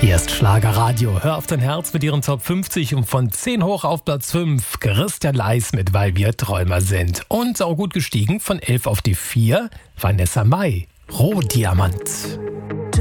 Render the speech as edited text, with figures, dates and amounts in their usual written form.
Hier ist Schlagerradio. Hör auf dein Herz mit ihren Top 50 und von 10 hoch auf Platz 5 Christian Leis mit Weil wir Träumer sind. Und auch gut gestiegen von 11 auf die 4 Vanessa Mai, Rohdiamant.